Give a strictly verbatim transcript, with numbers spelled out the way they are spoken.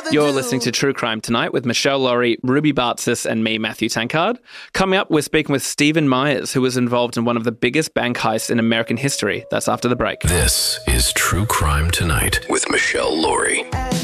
You're listening to True Crime Tonight with Michelle Laurie, Ruby Bartzis and me, Matthew Tankard. Coming up, we're speaking with Stephen Myers, who was involved in one of the biggest bank heists in American history. That's after the break. This is True Crime Tonight with Michelle Laurie.